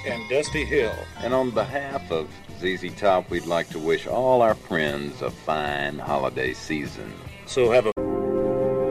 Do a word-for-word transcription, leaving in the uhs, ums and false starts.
and Dusty Hill. And on behalf of Z Z Top, we'd like to wish all our friends a fine holiday season. So have a